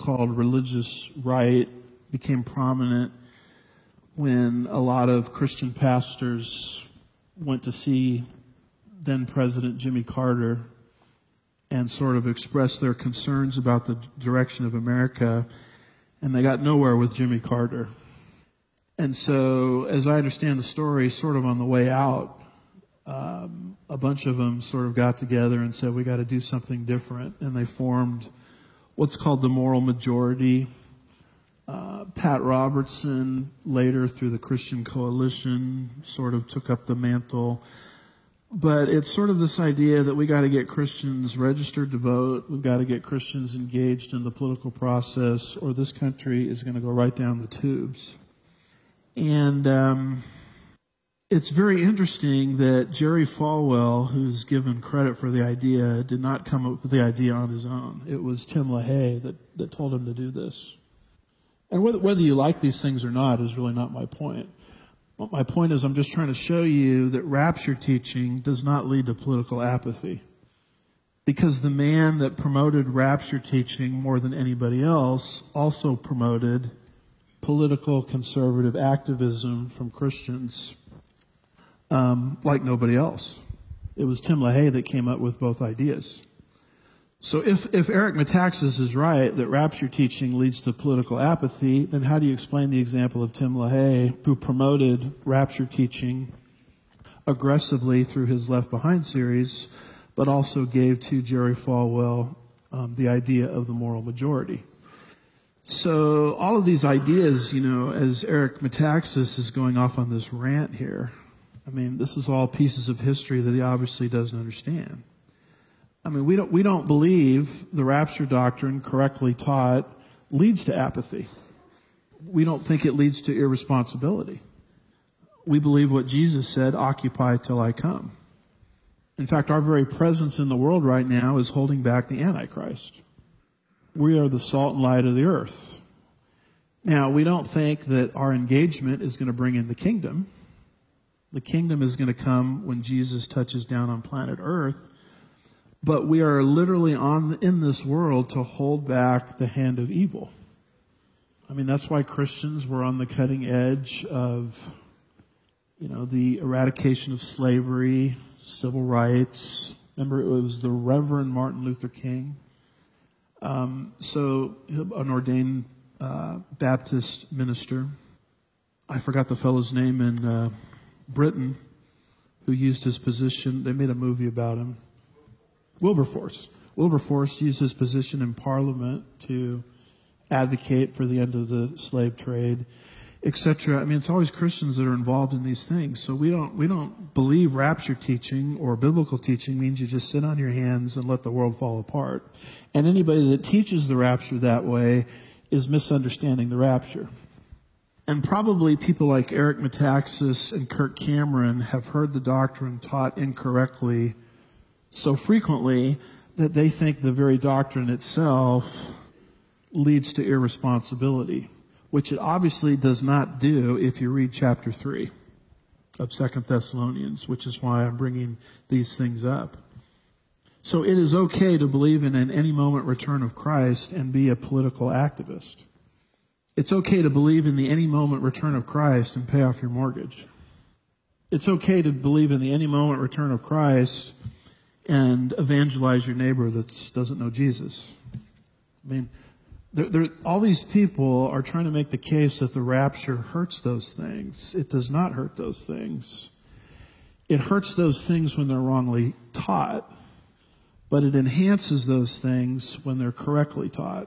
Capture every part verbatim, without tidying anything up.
so-called religious right became prominent when a lot of Christian pastors went to see then President Jimmy Carter and sort of expressed their concerns about the direction of America, and they got nowhere with Jimmy Carter. And so, as I understand the story, sort of on the way out, um, a bunch of them sort of got together and said, we got to do something different. And they formed what's called the Moral Majority. Uh, Pat Robertson, later through the Christian Coalition, sort of took up the mantle. But it's sort of this idea that we got to get Christians registered to vote. We've got to get Christians engaged in the political process, or this country is going to go right down the tubes. And um, it's very interesting that Jerry Falwell, who's given credit for the idea, did not come up with the idea on his own. It was Tim LaHaye that, that told him to do this. And whether, whether you like these things or not is really not my point. My point is I'm just trying to show you that rapture teaching does not lead to political apathy. Because the man that promoted rapture teaching more than anybody else also promoted political conservative activism from Christians um, like nobody else. It was Tim LaHaye that came up with both ideas. So if, if Eric Metaxas is right that rapture teaching leads to political apathy, then how do you explain the example of Tim LaHaye, who promoted rapture teaching aggressively through his Left Behind series, but also gave to Jerry Falwell um, the idea of the moral majority? So all of these ideas, you know, as Eric Metaxas is going off on this rant here, I mean, this is all pieces of history that he obviously doesn't understand. I mean, we don't, we don't believe the rapture doctrine correctly taught leads to apathy. We don't think it leads to irresponsibility. We believe what Jesus said, occupy till I come. In fact, our very presence in the world right now is holding back the Antichrist. We are the salt and light of the earth. Now, we don't think that our engagement is going to bring in the kingdom. The kingdom is going to come when Jesus touches down on planet Earth. But we are literally on in this world to hold back the hand of evil. I mean, that's why Christians were on the cutting edge of, you know, the eradication of slavery, civil rights. Remember, it was the Reverend Martin Luther King. Um, so, an ordained uh, Baptist minister. I forgot the fellow's name in uh, Britain who used his position. They made a movie about him. Wilberforce. Wilberforce used his position in Parliament to advocate for the end of the slave trade, et cetera. I mean, it's always Christians that are involved in these things. So we don't we don't believe rapture teaching or biblical teaching means you just sit on your hands and let the world fall apart. And anybody that teaches the rapture that way is misunderstanding the rapture. And probably people like Eric Metaxas and Kirk Cameron have heard the doctrine taught incorrectly so frequently that they think the very doctrine itself leads to irresponsibility, which it obviously does not do if you read chapter three of Second Thessalonians, which is why I'm bringing these things up. So it is okay to believe in an any moment return of Christ and be a political activist. It's okay to believe in the any moment return of Christ and pay off your mortgage. It's okay to believe in the any moment return of Christ and evangelize your neighbor that doesn't know Jesus. I mean, there, there, all these people are trying to make the case that the rapture hurts those things. It does not hurt those things. It hurts those things when they're wrongly taught, but it enhances those things when they're correctly taught.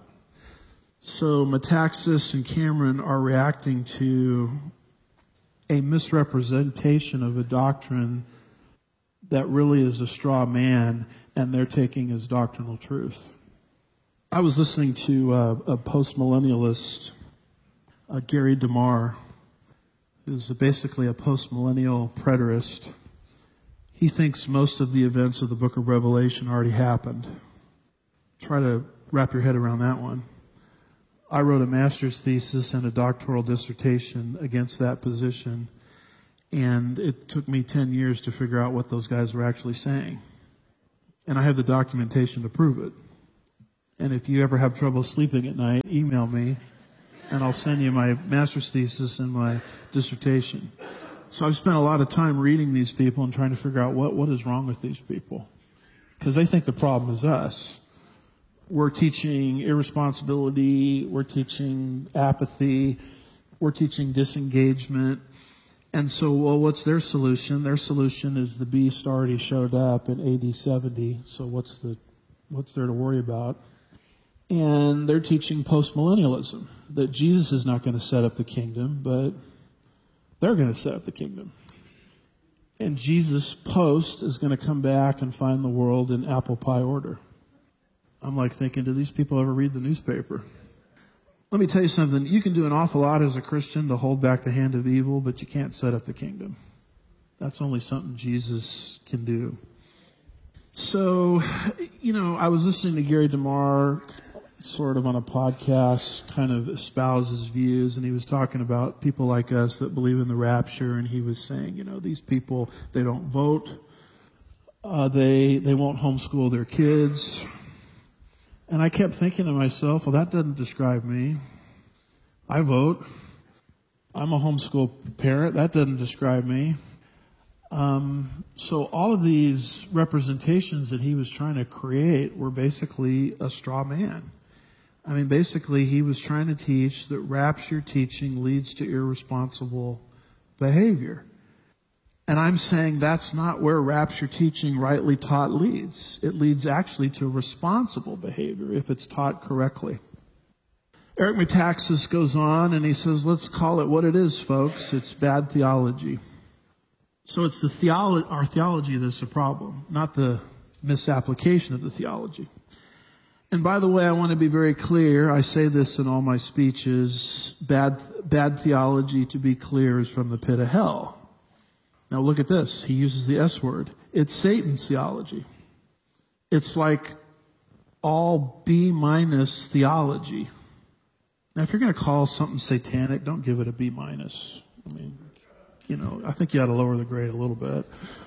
So Metaxas and Cameron are reacting to a misrepresentation of a doctrine that really is a straw man, and they're taking as doctrinal truth. I was listening to uh, a post-millennialist, uh, Gary DeMar, who's basically a post-millennial preterist. He thinks most of the events of the book of Revelation already happened. Try to wrap your head around that one. I wrote a master's thesis and a doctoral dissertation against that position, and it took me ten years to figure out what those guys were actually saying. And I have the documentation to prove it. And if you ever have trouble sleeping at night, email me, and I'll send you my master's thesis and my dissertation. So I've spent a lot of time reading these people and trying to figure out what, what is wrong with these people. Because they think the problem is us. We're teaching irresponsibility, we're teaching apathy, we're teaching disengagement. And so, well, what's their solution? Their solution is the beast already showed up in A D seventy, so what's the, what's there to worry about? And they're teaching postmillennialism, that Jesus is not going to set up the kingdom, but they're going to set up the kingdom. And Jesus post is going to come back and find the world in apple pie order. I'm like thinking, do these people ever read the newspaper? Let me tell you something. You can do an awful lot as a Christian to hold back the hand of evil, but you can't set up the kingdom. That's only something Jesus can do. So, you know, I was listening to Gary DeMar sort of on a podcast, kind of espouse his views, and he was talking about people like us that believe in the rapture, and he was saying, you know, these people, they don't vote, uh, they, they won't homeschool their kids. And I kept thinking to myself, well, that doesn't describe me. I vote. I'm a homeschool parent. That doesn't describe me. Um, so all of these representations that he was trying to create were basically a straw man. I mean, basically he was trying to teach that rapture teaching leads to irresponsible behavior. And I'm saying that's not where rapture teaching rightly taught leads. It leads actually to responsible behavior if it's taught correctly. Eric Metaxas goes on and he says, let's call it what it is, folks. It's bad theology. So it's the theolo- our theology that's the problem, not the misapplication of the theology. And by the way, I want to be very clear. I say this in all my speeches. Bad, bad theology, to be clear, is from the pit of hell. Now look at this. He uses the S word. It's Satan's theology. It's like all B minus theology. Now if you're going to call something satanic, don't give it a B minus. I mean, you know, I think you ought to lower the grade a little bit.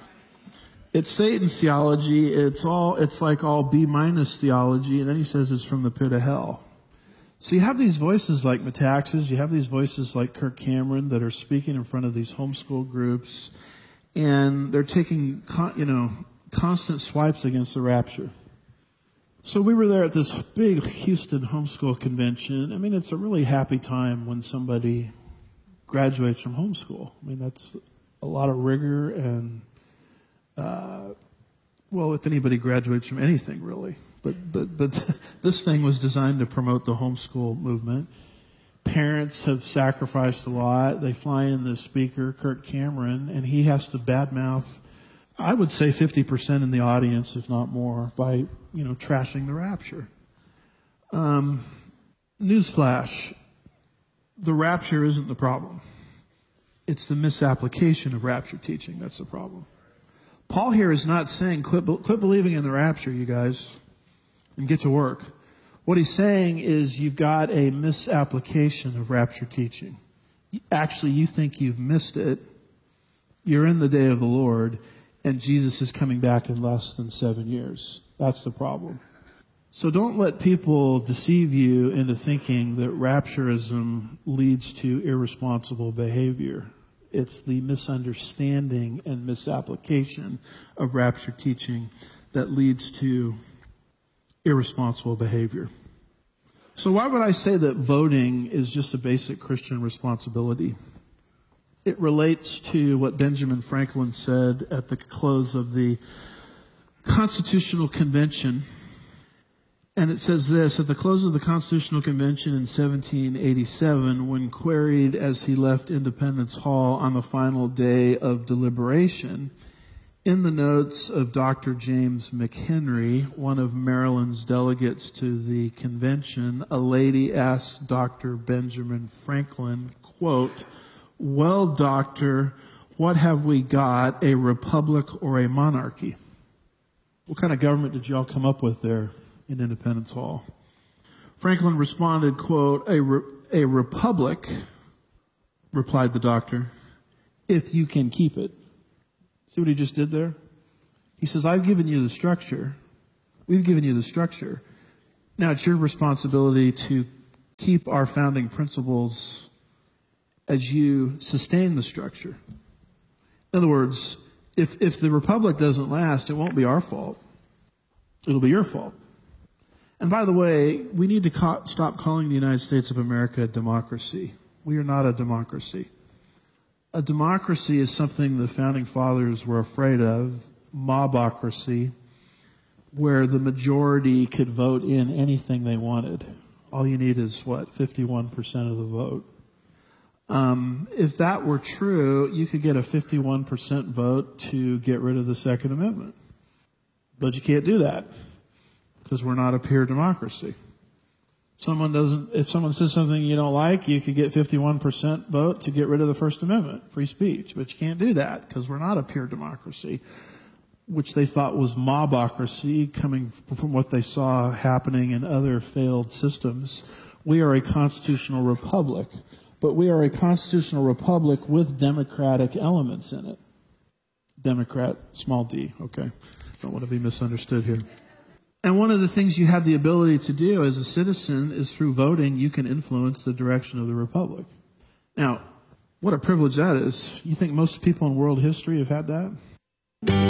It's Satan's theology. It's all, it's like all B minus theology. And then he says it's from the pit of hell. So you have these voices like Metaxas. You have these voices like Kirk Cameron that are speaking in front of these homeschool groups. And they're taking, you know, constant swipes against the rapture. So we were there at this big Houston homeschool convention. I mean, it's a really happy time when somebody graduates from homeschool. I mean, that's a lot of rigor and, uh, well, if anybody graduates from anything, really. But, but, but this thing was designed to promote the homeschool movement. Parents have sacrificed a lot. They fly in the speaker, Kirk Cameron, and he has to badmouth, I would say fifty percent in the audience, if not more, by, you know, trashing the rapture. Um, newsflash. The rapture isn't the problem. It's the misapplication of rapture teaching that's the problem. Paul here is not saying quit, quit believing in the rapture, you guys, and get to work. What he's saying is you've got a misapplication of rapture teaching. Actually, you think you've missed it. You're in the day of the Lord, and Jesus is coming back in less than seven years. That's the problem. So don't let people deceive you into thinking that rapturism leads to irresponsible behavior. It's the misunderstanding and misapplication of rapture teaching that leads to irresponsible behavior. So why would I say that voting is just a basic Christian responsibility? It relates to what Benjamin Franklin said at the close of the Constitutional Convention. And it says this: at the close of the Constitutional Convention in seventeen eighty-seven, when queried as he left Independence Hall on the final day of deliberation, in the notes of Doctor James McHenry, one of Maryland's delegates to the convention, a lady asked Doctor Benjamin Franklin, quote, "Well, doctor, what have we got, a republic or a monarchy?" What kind of government did y'all come up with there in Independence Hall? Franklin responded, quote, a, re- a republic, replied the doctor, if you can keep it. See what he just did there? He says, I've given you the structure. We've given you the structure. Now, it's your responsibility to keep our founding principles as you sustain the structure. In other words, if, if the republic doesn't last, it won't be our fault. It'll be your fault. And by the way, we need to ca- stop calling the United States of America a democracy. We are not a democracy. A democracy is something the founding fathers were afraid of, mobocracy, where the majority could vote in anything they wanted. All you need is, what, fifty-one percent of the vote. Um, if that were true, you could get a fifty-one percent vote to get rid of the Second Amendment. But you can't do that because we're not a pure democracy. Someone doesn't, if someone says something you don't like, you could get fifty-one percent vote to get rid of the First Amendment, free speech. But you can't do that because we're not a pure democracy, which they thought was mobocracy, coming from what they saw happening in other failed systems. We are a constitutional republic, but we are a constitutional republic with democratic elements in it. Democrat, small d, okay? Don't want to be misunderstood here. And one of the things you have the ability to do as a citizen is through voting, you can influence the direction of the republic. Now, what a privilege that is. You think most people in world history have had that?